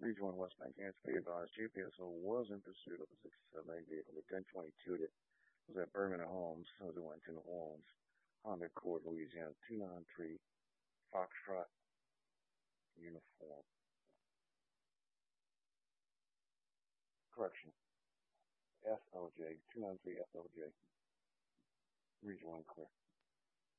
Region 1 West Bank Anticipate advised GPSO was in pursuit of a 67A vehicle at 1022 that was at Birmingham Homes as it went to New Orleans. Honda Accord, Louisiana 293 Foxtrot uniform. Correction. FLJ 293 FLJ. Region 1 clear.